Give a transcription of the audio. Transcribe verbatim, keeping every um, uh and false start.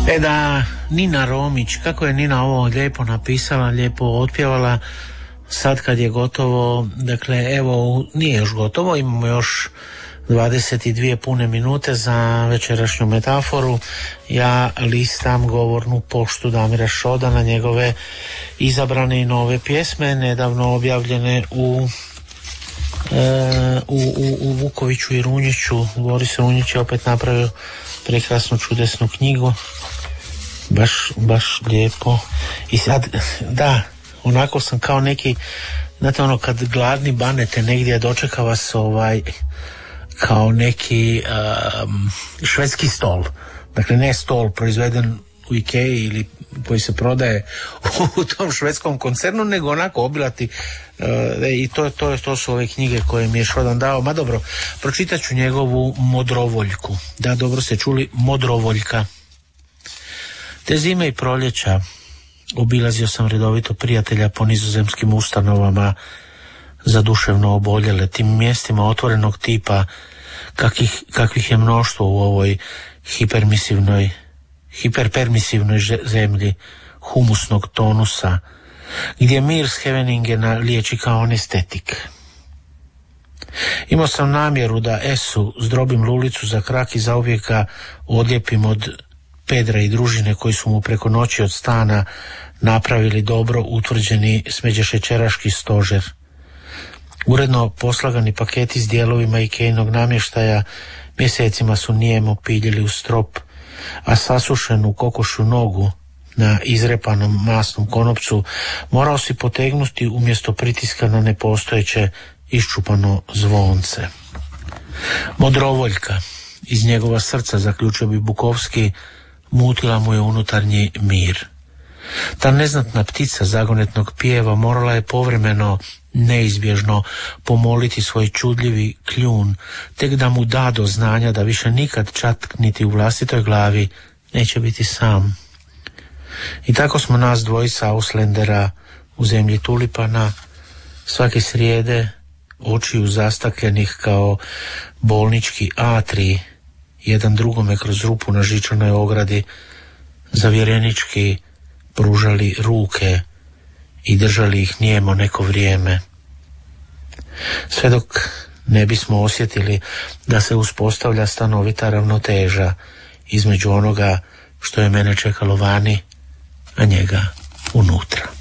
E da, Nina Romić, kako je Nina ovo lijepo napisala, lijepo otpjevala, sad kad je gotovo, dakle evo, nije još gotovo, imamo još dvadeset dvije pune minute za večerašnju metaforu. Ja listam govornu poštu Damira Šodana, njegove izabrane i nove pjesme, nedavno objavljene u e, u, u, u Vukoviću i Runjiću. Boris Runjić je opet napravio prekrasnu, čudesnu knjigu, baš, baš lijepo. I sad, da, onako sam kao neki, znate ono kad gladni banete negdje, dočeka vas ovaj kao neki um, švedski stol, dakle ne stol proizveden u Ikeji ili koji se prodaje u tom švedskom koncernu, nego onako obilati, uh, i to, to, to su ove knjige koje mi je Šodan dao. Ma dobro, pročitat ću njegovu Modrovoljku. Da, dobro ste čuli, Modrovoljka. Te zime i proljeća obilazio sam redovito prijatelja po nizozemskim ustanovama za duševno oboljele, tim mjestima otvorenog tipa kakvih, kakvih je mnoštvo u ovoj hipermisivnoj hiperpermisivnoj zemlji humusnog tonusa, gdje mir s Heveningena liječi kao anestetik. Imao sam namjeru da Esu zdrobim lulicu za krak i zauvijeka odlijepim od Pedra i družine koji su mu preko noći od stana napravili dobro utvrđeni smeđešećeraški stožer. Uredno poslagani paketi s dijelovima Ikejnog namještaja mjesecima su nijemo piljili u strop, a sasušenu kokošu nogu na izrepanom masnom konopcu morao si potegnuti umjesto pritiska na nepostojeće iščupano zvonce. Modrovoljka, iz njegova srca, zaključio bi Bukovski, mutila mu je unutarnji mir. Ta neznatna ptica zagonetnog pjeva morala je povremeno, neizbježno pomoliti svoj čudljivi kljun, tek da mu da do znanja da više nikad čak niti u vlastitoj glavi neće biti sam. I tako smo nas dvojica Auslendera u zemlji tulipana svake srijede, očiju zastakljenih kao bolnički atriji, jedan drugome kroz rupu na žičanoj ogradi, zavjerenički pružali ruke i držali ih nijemo neko vrijeme, sve dok ne bismo osjetili da se uspostavlja stanovita ravnoteža između onoga što je mene čekalo vani, a njega unutra.